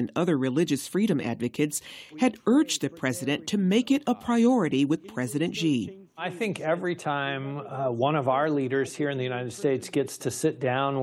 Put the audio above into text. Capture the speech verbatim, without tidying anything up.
and other religious freedom advocates had urged the president to make it a priority with President Xi. I think every time uh, one of our leaders here in the United States gets to sit down